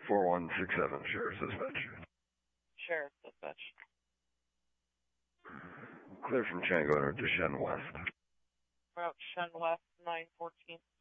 4167, Sheriff's Dispatch. Sheriff's Dispatch. Clear from Chango to Shen West. Route Shen West, 914.